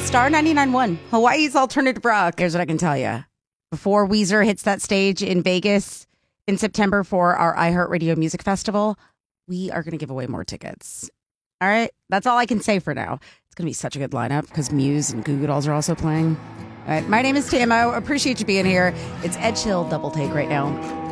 Star 99.1, Hawaii's alternative rock. Here's what I can tell you. Before Weezer hits that stage in Vegas in September for our iHeartRadio Music Festival, we are going to give away more tickets. All right? That's all I can say for now. It's going to be such a good lineup because Muse and Goo Goo Dolls are also playing. All right, my name is Tamo. Appreciate you being here. It's Ed Chill Double Take right now.